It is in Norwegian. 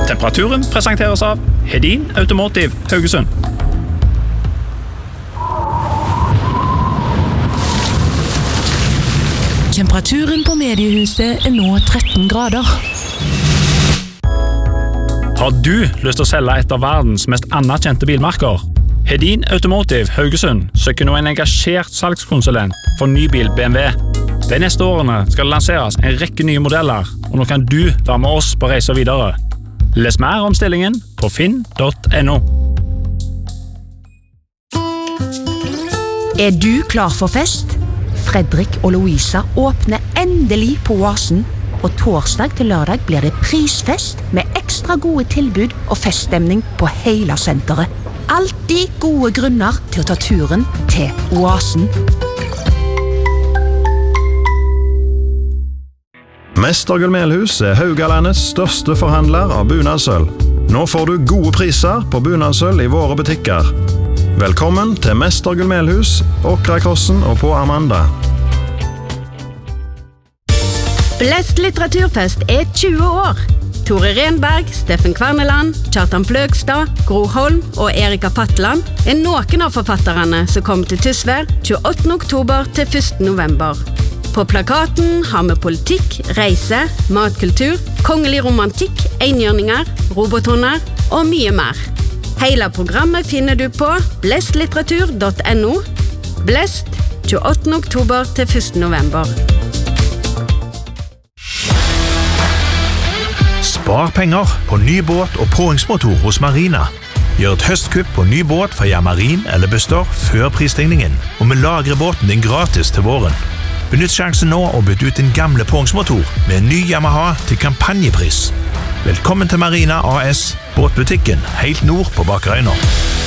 Temperaturen presenteres av Hedin Automotive Haugesund. Temperaturen på mediehuset nå 13 grader. Har du lyst til å selge et av verdens mest anerkjente bilmerker? Hedin Automotive Haugesund søker nå en engasjert salgskonsulent for nybil BMW. De neste årene skal det lanseres en rekke nye modeller, og nå kan du være med oss på reise videre. Les mer om stillingen på finn.no. Du klar for fest? Fredrik og Louisa åpner endelig på Oasen, og torsdag til lørdag blir det prisfest med ekstra gode tilbud og feststemning på hele senteret. Alltid gode grunner til å ta turen til Oasen. Mestergull Melhus Haugalandets største forhandler av bunadsøl. Nå får du gode priser på bunadsøl i våre butikker. Velkommen til Mestergull Melhus, Åkrakrossen og på Amanda. Blest litteraturfest 20 år. Tore Renberg, Steffen Kverneland, Kjartan Fløgstad, Gro Holm og Erika Fatland noen av forfatterne som kommer til Tysvær 28. oktober til 1. november. På plakaten har vi politikk, reise, matkultur, kongelig romantikk, enhjørninger, robothunder og mye mer. Hele programmet finner du på blestlitteratur.no. Blest 28. oktober til 1. november. Spar penger på ny båt og påhengsmotor hos Marina. Gjør et høstkupp på ny båt fra Yamarin eller Buster før prisstigningen, og vi lagrer båten din gratis til våren. Benytt sjansen nå og bytt ut din gamle påhengsmotor med en ny Yamaha til kampanjepris. Velkommen til Marina AS, båtbutikken helt nord på Bakerøyna.